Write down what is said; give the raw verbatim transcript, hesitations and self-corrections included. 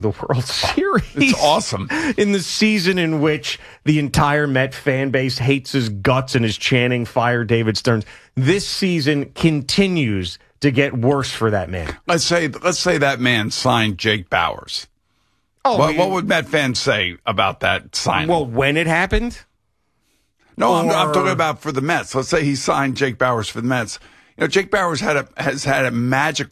the World Series. It's awesome. In the season in which the entire Met fan base hates his guts and is chanting "Fire David Stearns," this season continues to get worse for that man. Let's say let's say that man signed Jake Bauers. Oh, what, we, what would Met fans say about that signing? Well, when it happened? No, or... I'm, I'm talking about for the Mets. Let's say he signed Jake Bauers for the Mets. You know, Jake Bauers had a has had a magical